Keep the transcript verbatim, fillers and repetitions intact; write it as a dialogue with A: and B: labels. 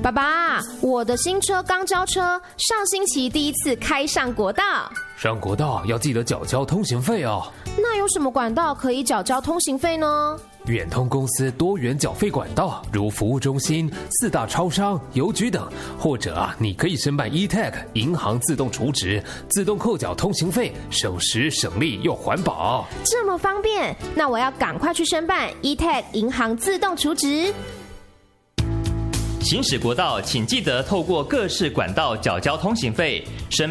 A: 爸爸，我的新车刚交车，上星期第一次开上国道。
B: 上国道要记得缴交通行费哦。
A: 那有什么管道可以缴交通行费呢？
B: 远通公司多元缴费管道，如服务中心、四大超商、邮局等，或者啊，你可以申办 E T A G 银行自动储值，自动扣缴通行费，省时省力又环保。
A: 这么方便，那我要赶快去申办 E T A G 银行自动储值。
C: 行驶国道，请记得透过各式管道缴交通行费。申